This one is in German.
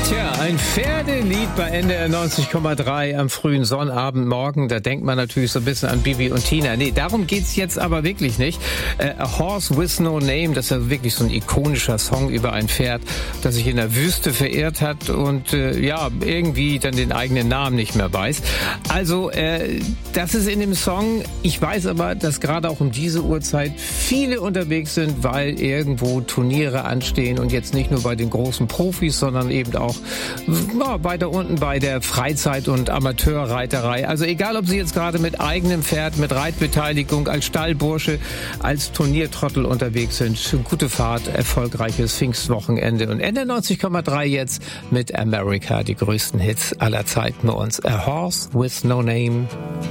Tja, ein Pferdelied bei NDR 90,3 am frühen Sonnabendmorgen. Da denkt man natürlich so ein bisschen an Bibi und Tina. Nee, darum geht's jetzt aber wirklich nicht. A Horse with No Name, das ist ja wirklich so ein ikonischer Song über ein Pferd, das sich in der Wüste verirrt hat und irgendwie dann den eigenen Namen nicht mehr weiß. Also, das ist in dem Song. Ich weiß aber, dass gerade auch um diese Uhrzeit viele unterwegs sind, weil irgendwo Turniere anstehen und jetzt nicht nur bei den großen Profis, sondern eben auch weiter unten bei der Freizeit- und Amateurreiterei. Also egal, ob Sie jetzt gerade mit eigenem Pferd, mit Reitbeteiligung, als Stallbursche, als Turniertrottel unterwegs sind. Gute Fahrt, erfolgreiches Pfingstwochenende. Und Ende 90,3 jetzt mit America, die größten Hits aller Zeiten bei uns. A Horse with No Name.